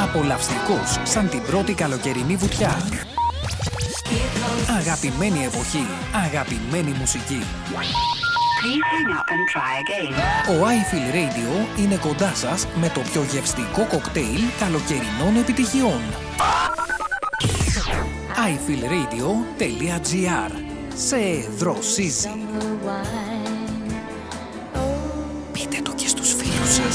Απολαυστικός σαν την πρώτη καλοκαιρινή βουτιά. Αγαπημένη εποχή, αγαπημένη μουσική. Ο iFeel Radio είναι κοντά σας με το πιο γευστικό κοκτέιλ καλοκαιρινών επιτυχιών. iFeelRadio.gr. Σε δροσίζει. Πείτε το και στους φίλους σας.